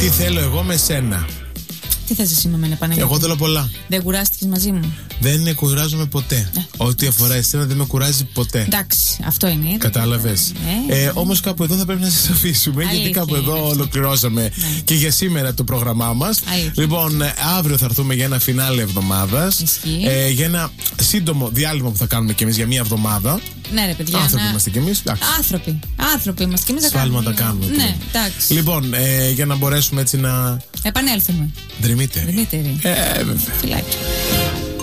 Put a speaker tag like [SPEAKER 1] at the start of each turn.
[SPEAKER 1] Τι θέλω εγώ με σένα.
[SPEAKER 2] Τι θες εσύ με μένα, Παναγιώτη?
[SPEAKER 1] Εγώ θέλω πολλά.
[SPEAKER 2] Δεν κουράστηκες μαζί μου?
[SPEAKER 1] Δεν κουράζομαι ποτέ. Ό,τι αφορά εσένα δεν με κουράζει ποτέ.
[SPEAKER 2] Εντάξει, αυτό είναι.
[SPEAKER 1] Κατάλαβες. Όμως κάπου εδώ θα πρέπει να σας αφήσουμε.
[SPEAKER 2] Αλήθεια,
[SPEAKER 1] γιατί κάπου εδώ ολοκληρώσαμε και για σήμερα το πρόγραμμά μας. Λοιπόν, αύριο θα έρθουμε για ένα φινάλε εβδομάδας. Για ένα σύντομο διάλειμμα που θα κάνουμε κι εμείς για μία εβδομάδα.
[SPEAKER 2] Ναι, ρε παιδιά.
[SPEAKER 1] Άνθρωποι είμαστε κι εμείς.
[SPEAKER 2] Άνθρωποι είμαστε κι εμείς.
[SPEAKER 1] Σφάλματα κάνουμε.
[SPEAKER 2] Ναι, εντάξει.
[SPEAKER 1] Λοιπόν, για να μπορέσουμε έτσι να
[SPEAKER 2] επανέλθουμε.
[SPEAKER 1] Δρυμύτεροι.
[SPEAKER 2] Φιλάκια.